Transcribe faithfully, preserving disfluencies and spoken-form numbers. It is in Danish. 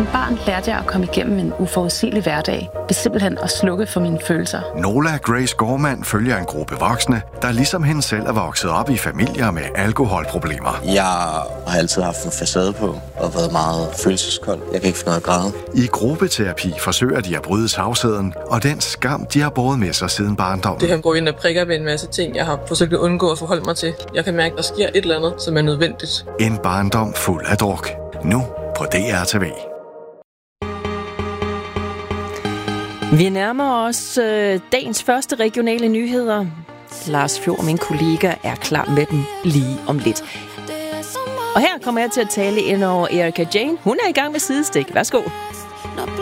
Som barn lærte jeg at komme igennem en uforudsigelig hverdag ved simpelthen at slukke for mine følelser. Nola Grace Gorman følger en gruppe voksne, der ligesom hende selv er vokset op i familier med alkoholproblemer. Jeg har altid haft en facade på og været meget følelseskold. Jeg kan ikke finde noget at græde. I gruppeterapi forsøger de at bryde tavsheden og den skam, de har båret med sig siden barndommen. Det her går ind og prikker ved en masse ting, jeg har forsøgt at undgå at forholde mig til. Jeg kan mærke, at der sker et eller andet, som er nødvendigt. En barndom fuld af druk. Nu på D R T V. Vi nærmer os øh, dagens første regionale nyheder. Lars Fjord, min kollega, er klar med dem lige om lidt. Og her kommer jeg til at tale ind over Erika Jane. Hun er i gang med sidestik. Værsgo.